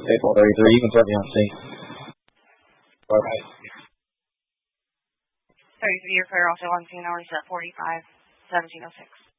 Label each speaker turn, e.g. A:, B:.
A: Baseball 33, you can start me on C.
B: All right. 33, you're clear also on scene, hours at 45, 1706.